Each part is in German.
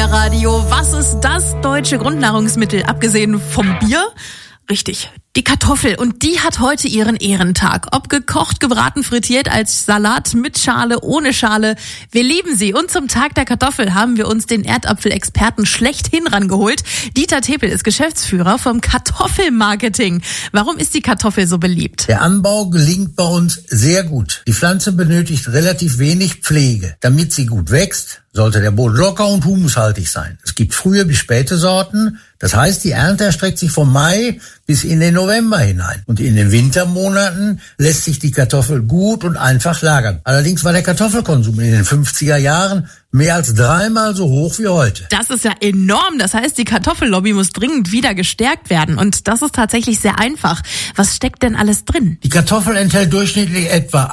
Radio. Was ist das deutsche Grundnahrungsmittel, abgesehen vom Bier? Richtig, die Kartoffel. Und die hat heute ihren Ehrentag. Ob gekocht, gebraten, frittiert, als Salat, mit Schale, ohne Schale. Wir lieben sie. Und zum Tag der Kartoffel haben wir uns den Erdapfelexperten schlechthin rangeholt. Dieter Tepel ist Geschäftsführer vom Kartoffelmarketing. Warum ist die Kartoffel so beliebt? Der Anbau gelingt bei uns sehr gut. Die Pflanze benötigt relativ wenig Pflege. Damit sie gut wächst, sollte der Boden locker und humushaltig sein. Es gibt frühe bis späte Sorten. Das heißt, die Ernte erstreckt sich vom Mai bis in den November hinein. Und in den Wintermonaten lässt sich die Kartoffel gut und einfach lagern. Allerdings war der Kartoffelkonsum in den 50er Jahren mehr als 3-mal so hoch wie heute. Das ist ja enorm. Das heißt, die Kartoffellobby muss dringend wieder gestärkt werden. Und das ist tatsächlich sehr einfach. Was steckt denn alles drin? Die Kartoffel enthält durchschnittlich etwa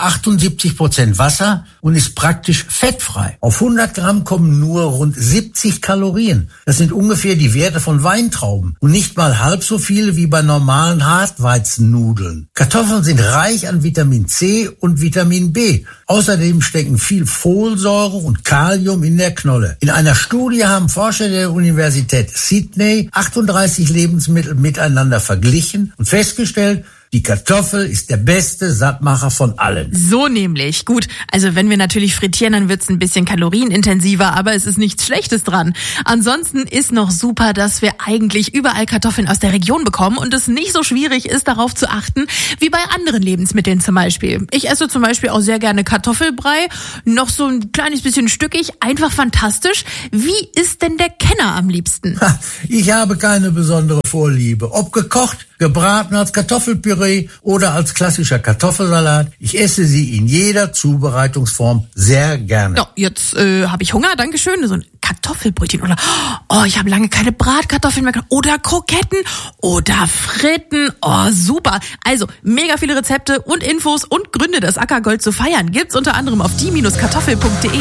78% Wasser und ist praktisch fettfrei. Auf 100 Gramm kommen nur rund 70 Kalorien. Das sind ungefähr die Werte von Weintrauben und nicht mal halb so viele wie bei normalen Hartweizennudeln. Kartoffeln sind reich an Vitamin C und Vitamin B. Außerdem stecken viel Folsäure und Kalium in der Knolle. In einer Studie haben Forscher der Universität Sydney 38 Lebensmittel miteinander verglichen und festgestellt, die Kartoffel ist der beste Sattmacher von allen. So nämlich. Gut, also wenn wir natürlich frittieren, dann wird's ein bisschen kalorienintensiver, aber es ist nichts Schlechtes dran. Ansonsten ist noch super, dass wir eigentlich überall Kartoffeln aus der Region bekommen und es nicht so schwierig ist, darauf zu achten, wie bei anderen Lebensmitteln zum Beispiel. Ich esse zum Beispiel auch sehr gerne Kartoffelbrei, noch so ein kleines bisschen stückig, einfach fantastisch. Wie ist denn der Kenner am liebsten? Ich habe keine besondere Vorliebe. Ob gekocht, gebraten als Kartoffelpüree oder als klassischer Kartoffelsalat. Ich esse sie in jeder Zubereitungsform sehr gerne. Ja, jetzt habe ich Hunger, dankeschön. So ein Kartoffelbrötchen oder ich habe lange keine Bratkartoffeln mehr gehabt. Oder Kroketten oder Fritten. Oh, super. Also, mega viele Rezepte und Infos und Gründe, das Ackergold zu feiern, gibt's unter anderem auf die-kartoffel.de.